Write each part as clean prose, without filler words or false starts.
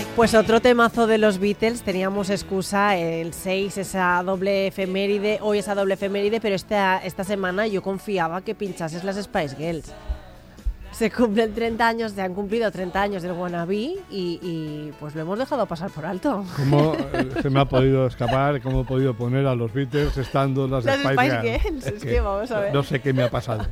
Pues otro temazo de los Beatles, teníamos excusa, el 6, esa doble efeméride, hoy esa doble efeméride, pero esta semana yo confiaba que pinchases las Spice Girls. Se cumplen 30 años, se han cumplido 30 años del Wannabe y pues lo hemos dejado pasar por alto. ¿Cómo se me ha podido escapar? ¿Cómo he podido poner a los Beatles estando las Spice Girls? Es que vamos a ver. No sé qué me ha pasado.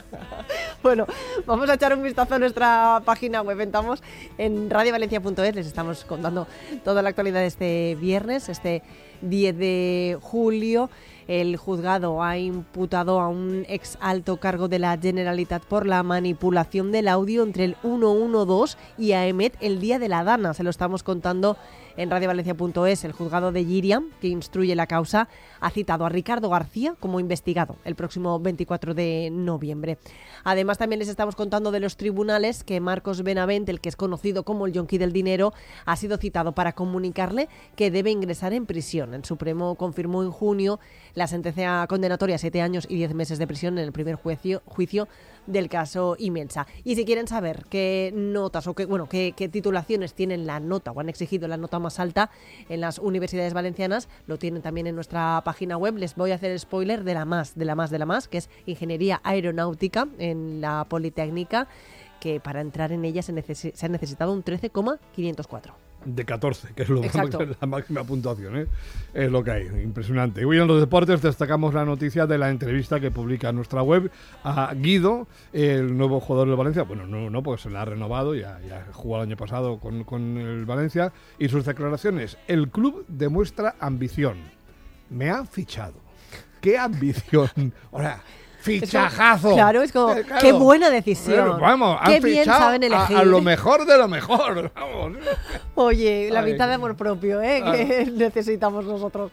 Bueno, vamos a echar un vistazo a nuestra página web. Entramos en radiovalencia.es, les estamos contando toda la actualidad de este viernes, este 10 de julio. El juzgado ha imputado a un ex alto cargo de la Generalitat por la manipulación del audio entre el 112 y AEMET el día de la Dana. Se lo estamos contando en radiovalencia.es. El juzgado de Llíria, que instruye la causa, ha citado a Ricardo García como investigado el próximo 24 de noviembre. Además, también les estamos contando de los tribunales que Marcos Benavent, el que es conocido como el yonki del dinero, ha sido citado para comunicarle que debe ingresar en prisión. El Supremo confirmó en junio la sentencia condenatoria a 7 años y 10 meses de prisión en el primer juicio del caso Imelsa. Y si quieren saber qué notas o qué titulaciones tienen la nota o han exigido la nota más alta en las universidades valencianas, lo tienen también en nuestra página web. Les voy a hacer spoiler de la más, que es Ingeniería Aeronáutica en la Politécnica, que para entrar en ella se ha necesitado un 13,504. De 14, que es la máxima puntuación, ¿eh? Es lo que hay, impresionante. Y hoy en los deportes destacamos la noticia de la entrevista que publica en nuestra web a Guido, el nuevo jugador del Valencia. Bueno, no, porque se la ha renovado, ya jugó el año pasado con el Valencia, y sus declaraciones. El club demuestra ambición. Me han fichado. ¡Qué ambición! Ahora, fichajazo. Claro, es como, claro, qué buena decisión. Bueno, vamos, qué bien saben elegir. A lo mejor de lo mejor. Vamos. Oye, la mitad de amor propio, que necesitamos nosotros.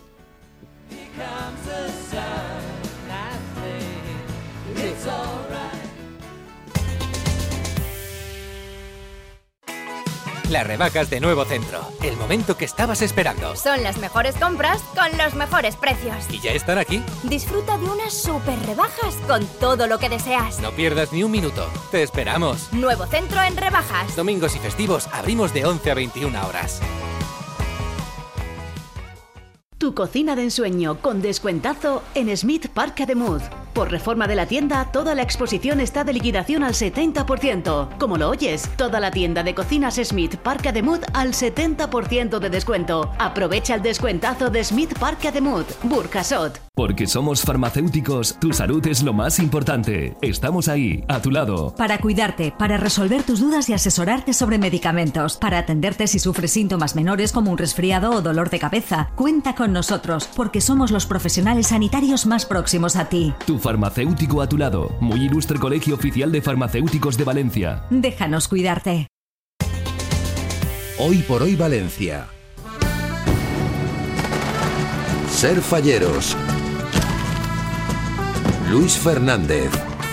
Las rebajas de Nuevo Centro, el momento que estabas esperando. Son las mejores compras con los mejores precios. ¿Y ya están aquí? Disfruta de unas super rebajas con todo lo que deseas. No pierdas ni un minuto. Te esperamos. Nuevo Centro en rebajas. Domingos y festivos abrimos de 11 a 21 horas. Tu cocina de ensueño con descuentazo en Smith Parc Ademuz. Por reforma de la tienda, toda la exposición está de liquidación al 70%. Como lo oyes, toda la tienda de cocinas Smith Parc Ademuz al 70% de descuento. Aprovecha el descuentazo de Smith Parc Ademuz, Burjasot. Porque somos farmacéuticos, tu salud es lo más importante. Estamos ahí, a tu lado. Para cuidarte, para resolver tus dudas y asesorarte sobre medicamentos, para atenderte si sufres síntomas menores como un resfriado o dolor de cabeza. Cuenta con nosotros, porque somos los profesionales sanitarios más próximos a ti. Tu farmacéutico a tu lado. Muy ilustre Colegio Oficial de Farmacéuticos de Valencia. Déjanos cuidarte. Hoy por hoy Valencia. Ser falleros. Luis Fernández.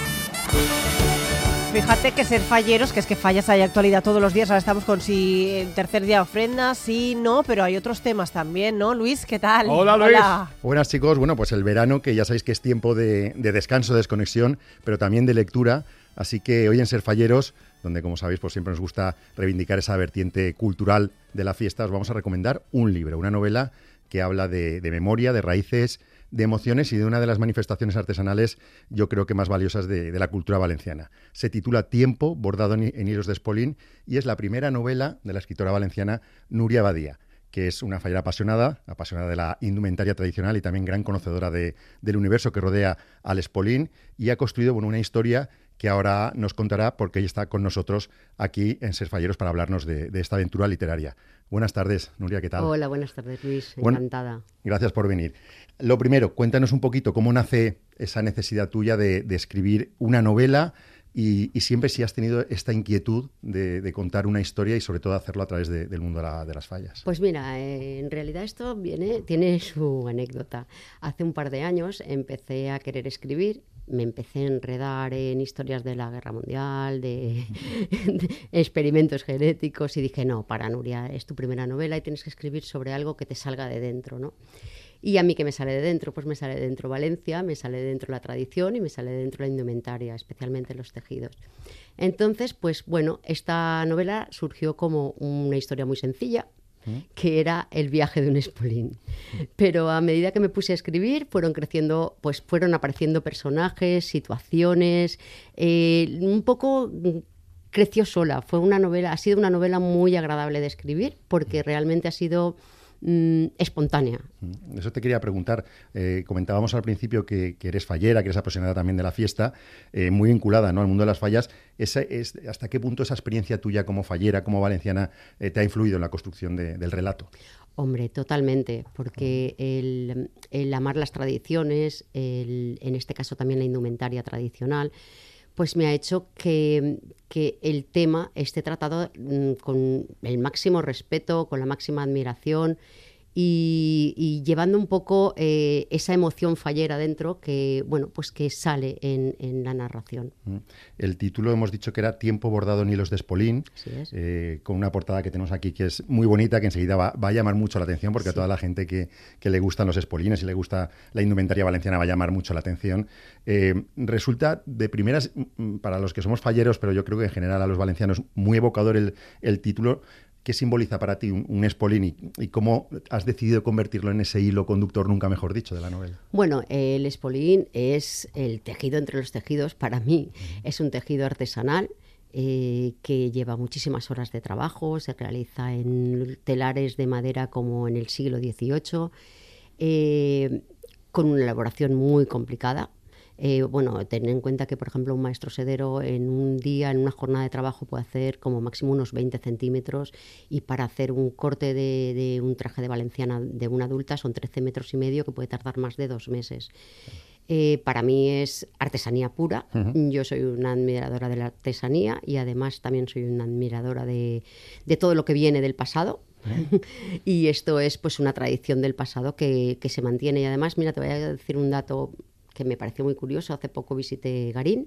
Fíjate que ser falleros, que es que fallas hay actualidad todos los días. Ahora estamos con si el tercer día ofrenda, sí, no, pero hay otros temas también, ¿no? Luis, ¿qué tal? Hola, Luis. Hola. Buenas, chicos. Bueno, pues el verano, que ya sabéis que es tiempo de descanso, desconexión, pero también de lectura. Así que hoy en Ser Falleros, donde, como sabéis, pues siempre nos gusta reivindicar esa vertiente cultural de la fiesta, os vamos a recomendar un libro, una novela que habla de memoria, de raíces, de emociones y de una de las manifestaciones artesanales, yo creo que más valiosas de la cultura valenciana. Se titula Tiempo, bordado en hilos de espolín, y es la primera novela de la escritora valenciana Núria Badía, que es una fallera apasionada de la indumentaria tradicional y también gran conocedora del universo que rodea al espolín, y ha construido una historia que ahora nos contará porque ella está con nosotros aquí en Ser Falleros para hablarnos de esta aventura literaria. Buenas tardes, Núria, ¿qué tal? Hola, buenas tardes, Luis, encantada. Gracias por venir. Lo primero, cuéntanos un poquito cómo nace esa necesidad tuya de escribir una novela y siempre si has tenido esta inquietud de contar una historia y sobre todo hacerlo a través del mundo de las fallas. Pues mira, en realidad esto tiene su anécdota. Hace un par de años empecé a querer escribir. Me empecé a enredar en historias de la Guerra Mundial, de experimentos genéticos, y dije, no, Núria, es tu primera novela y tienes que escribir sobre algo que te salga de dentro, ¿no? Y a mí, ¿qué me sale de dentro? Pues me sale de dentro Valencia, me sale de dentro la tradición y me sale de dentro la indumentaria, especialmente los tejidos. Entonces, pues bueno, esta novela surgió como una historia muy sencilla, que era el viaje de un espolín. Pero a medida que me puse a escribir, fueron apareciendo personajes, situaciones, un poco creció sola. Ha sido una novela muy agradable de escribir, porque realmente ha sido espontánea. Eso te quería preguntar. Comentábamos al principio que eres fallera, que eres apasionada también de la fiesta, muy vinculada, ¿no?, al mundo de las fallas. ¿Hasta qué punto esa experiencia tuya como fallera, como valenciana, te ha influido en la construcción del relato? Hombre, totalmente, porque el amar las tradiciones, en este caso también la indumentaria tradicional, pues me ha hecho que el tema esté tratado con el máximo respeto, con la máxima admiración y llevando un poco esa emoción fallera dentro que, bueno, pues que sale en la narración. El título hemos dicho que era Tiempo bordado en hilos de espolín, con una portada que tenemos aquí que es muy bonita, que enseguida va a llamar mucho la atención, porque a toda la gente que le gustan los espolines y le gusta la indumentaria valenciana va a llamar mucho la atención. Resulta de primeras, para los que somos falleros, pero yo creo que en general a los valencianos, muy evocador el título. ¿Qué simboliza para ti un espolín y cómo has decidido convertirlo en ese hilo conductor, nunca mejor dicho, de la novela? Bueno, el espolín es el tejido entre los tejidos. Para mí es un tejido artesanal que lleva muchísimas horas de trabajo, se realiza en telares de madera como en el siglo XVIII, con una elaboración muy complicada. Bueno, ten en cuenta que, por ejemplo, un maestro sedero en un día, en una jornada de trabajo, puede hacer como máximo unos 20 centímetros, y para hacer un corte de un traje de valenciana de una adulta son 13,5 metros, que puede tardar más de 2 meses. Para mí es artesanía pura. Yo soy una admiradora de la artesanía y además también soy una admiradora de todo lo que viene del pasado. Y esto es pues una tradición del pasado que se mantiene. Y además, mira, te voy a decir un dato que me pareció muy curioso. Hace poco visité Garín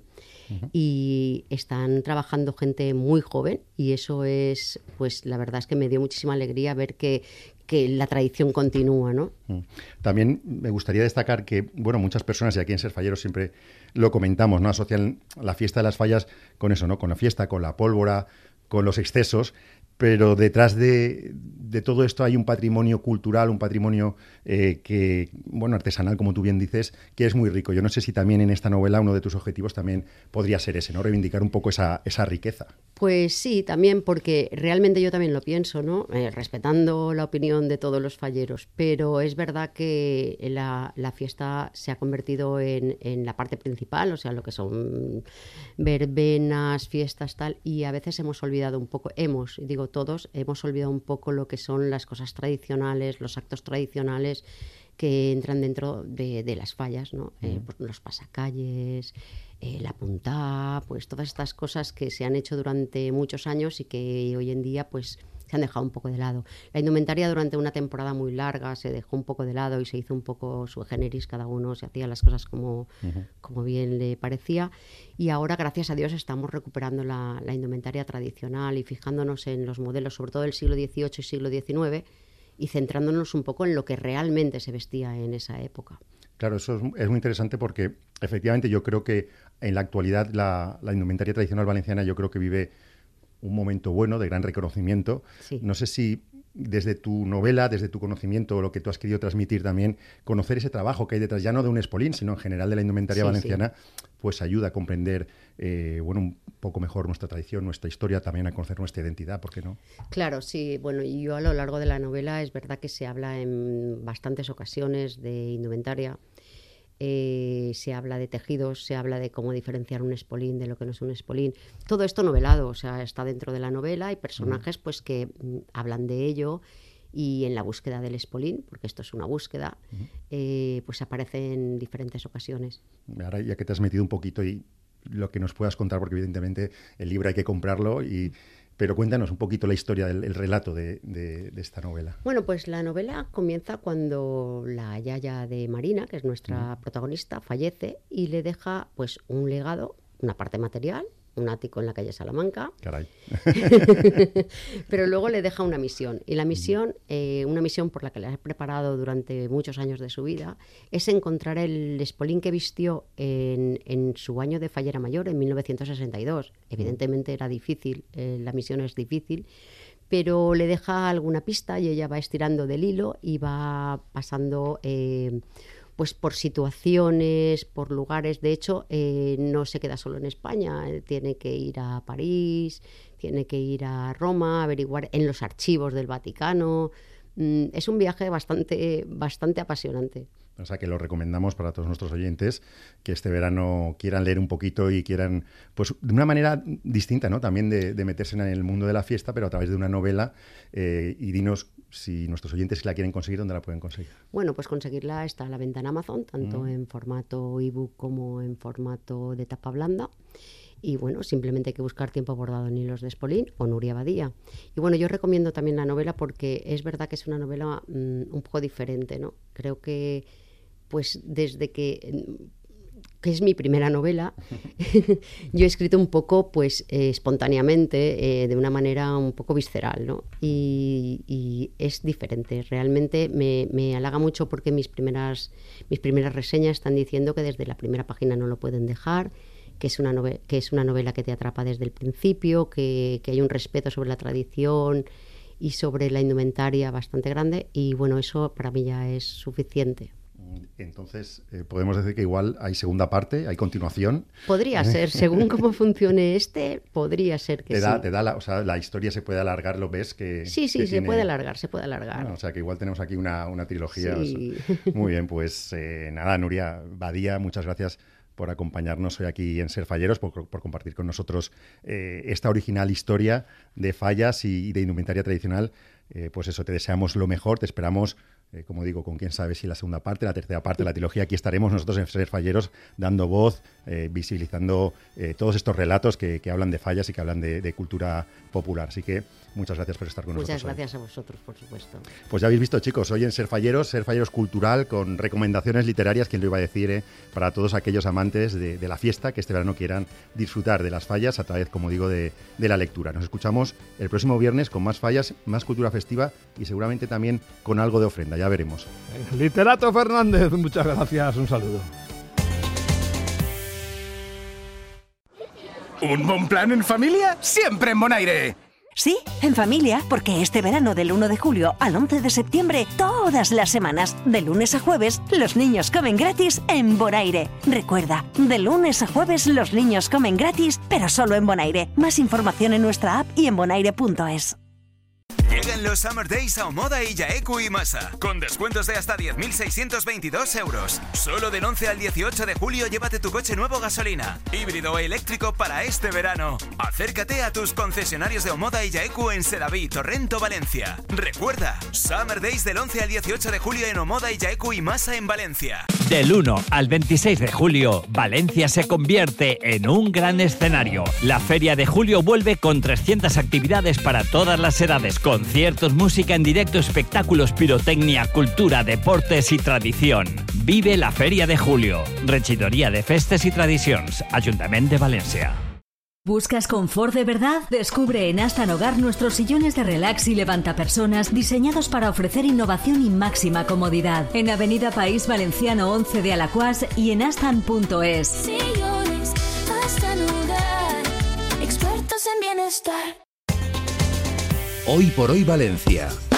y están trabajando gente muy joven, y eso es, pues la verdad es que me dio muchísima alegría ver que la tradición continúa, ¿no? También me gustaría destacar que, bueno, muchas personas, y aquí en Ser Falleros siempre lo comentamos, ¿no?, asocian la fiesta de las fallas con eso, ¿no?, con la fiesta, con la pólvora, con los excesos. Pero detrás de todo esto hay un patrimonio cultural, un patrimonio que, bueno, artesanal, como tú bien dices, que es muy rico. Yo no sé si también en esta novela uno de tus objetivos también podría ser ese, ¿no?, reivindicar un poco esa riqueza. Pues sí, también, porque realmente yo también lo pienso, ¿no?, respetando la opinión de todos los falleros, pero es verdad que la fiesta se ha convertido en la parte principal, o sea, lo que son verbenas, fiestas, tal, y a veces hemos olvidado un poco, todos hemos olvidado un poco lo que son las cosas tradicionales, los actos tradicionales que entran dentro de las fallas, ¿no? Pues los pasacalles, la puntá, pues todas estas cosas que se han hecho durante muchos años y que hoy en día pues se han dejado un poco de lado. La indumentaria durante una temporada muy larga se dejó un poco de lado y se hizo un poco sui generis, cada uno se hacía las cosas como bien le parecía, y ahora, gracias a Dios, estamos recuperando la indumentaria tradicional y fijándonos en los modelos, sobre todo del siglo XVIII y siglo XIX, y centrándonos un poco en lo que realmente se vestía en esa época. Claro, eso es muy interesante porque efectivamente yo creo que en la actualidad la indumentaria tradicional valenciana yo creo que vive un momento bueno de gran reconocimiento. Sí. No sé si desde tu novela, desde tu conocimiento, lo que tú has querido transmitir también, conocer ese trabajo que hay detrás, ya no de un espolín, sino en general de la indumentaria valenciana, pues ayuda a comprender un poco mejor nuestra tradición, nuestra historia, también a conocer nuestra identidad, ¿por qué no? Claro, sí. Bueno, y yo a lo largo de la novela es verdad que se habla en bastantes ocasiones de indumentaria. Se habla de tejidos, se habla de cómo diferenciar un espolín de lo que no es un espolín. Todo esto novelado, o sea, está dentro de la novela. Hay personajes pues que hablan de ello, y en la búsqueda del espolín, porque esto es una búsqueda, pues aparece en diferentes ocasiones. Ahora, ya que te has metido un poquito, y lo que nos puedas contar, porque evidentemente el libro hay que comprarlo, pero cuéntanos un poquito la historia, el relato de esta novela. Bueno, pues la novela comienza cuando la yaya de Marina, que es nuestra protagonista, fallece y le deja pues un legado, una parte material un ático en la calle Salamanca. Caray. Pero luego le deja una misión. Y la misión, una misión por la que le ha preparado durante muchos años de su vida, es encontrar el espolín que vistió en su año de fallera mayor, en 1962. Evidentemente era difícil, la misión es difícil, pero le deja alguna pista y ella va estirando del hilo y va pasando pues por situaciones, por lugares. De hecho, no se queda solo en España, tiene que ir a París, tiene que ir a Roma, averiguar en los archivos del Vaticano. Es un viaje bastante apasionante. O sea que lo recomendamos para todos nuestros oyentes que este verano quieran leer un poquito y quieran, pues de una manera distinta, ¿no? También de meterse en el mundo de la fiesta, pero a través de una novela. Y dinos, si nuestros oyentes la quieren conseguir, ¿dónde la pueden conseguir? Bueno, pues conseguirla está a la venta en Amazon, tanto en formato ebook como en formato de tapa blanda. Y bueno, simplemente hay que buscar Tiempo bordado en hilos de espolín o Nuria Badía. Y bueno, yo recomiendo también la novela porque es verdad que es una novela un poco diferente, ¿no? Creo que pues desde que es mi primera novela, yo he escrito un poco pues espontáneamente, de una manera un poco visceral, ¿no? Y es diferente. Realmente me halaga mucho porque mis primeras reseñas están diciendo que desde la primera página no lo pueden dejar, que es una novela que te atrapa desde el principio, que hay un respeto sobre la tradición y sobre la indumentaria bastante grande, y bueno, eso para mí ya es suficiente. Entonces, podemos decir que igual hay segunda parte, hay continuación. Podría ser, según cómo funcione podría ser que sí. O sea, la historia se puede alargar, ¿lo ves? Sí, se puede alargar. Bueno, o sea, que igual tenemos aquí una trilogía. Sí. O sea, muy bien, pues nada, Nuria Badía, muchas gracias por acompañarnos hoy aquí en Ser Falleros, por compartir con nosotros esta original historia de fallas y de indumentaria tradicional. Pues eso, te deseamos lo mejor, te esperamos, como digo, con quién sabe si la segunda parte, la tercera parte de la trilogía. Aquí estaremos nosotros en Ser Falleros dando voz, visibilizando todos estos relatos que hablan de fallas y que hablan de cultura popular. Así que muchas gracias por estar con nosotros. Muchas gracias a vosotros, por supuesto. Pues ya habéis visto, chicos, hoy en Ser Falleros cultural, con recomendaciones literarias, ¿quién lo iba a decir? Para todos aquellos amantes de la fiesta que este verano quieran disfrutar de las fallas a través, como digo, de la lectura. Nos escuchamos el próximo viernes con más fallas, más cultura festiva y seguramente también con algo de ofrenda, ya veremos. Literato Fernández, muchas gracias, un saludo. ¿Un buen plan en familia? Siempre en Bonaire. Sí, en familia, porque este verano del 1 de julio al 11 de septiembre, todas las semanas, de lunes a jueves, los niños comen gratis en Bonaire. Recuerda, de lunes a jueves los niños comen gratis, pero solo en Bonaire. Más información en nuestra app y en bonaire.es. Llegan los Summer Days a Omoda y Yaeku y Masa, con descuentos de hasta 10.622 euros. Solo del 11 al 18 de julio llévate tu coche nuevo gasolina, híbrido o eléctrico para este verano. Acércate a tus concesionarios de Omoda y Yaeku en Sedaví, Torrent o Valencia. Recuerda, Summer Days del 11 al 18 de julio en Omoda y Yaeku y Masa en Valencia. Del 1 al 26 de julio, Valencia se convierte en un gran escenario. La Feria de Julio vuelve con 300 actividades para todas las edades, conciertos, música en directo, espectáculos, pirotecnia, cultura, deportes y tradición. Vive la Feria de Julio. Regidoria de Festes y Tradicions, Ayuntamiento de Valencia. ¿Buscas confort de verdad? Descubre en Astan Hogar nuestros sillones de relax y levantapersonas diseñados para ofrecer innovación y máxima comodidad. En Avenida País Valenciano 11 de Alacuás y en astan.es. Sillones Astan Hogar, expertos en bienestar. Hoy por hoy Valencia.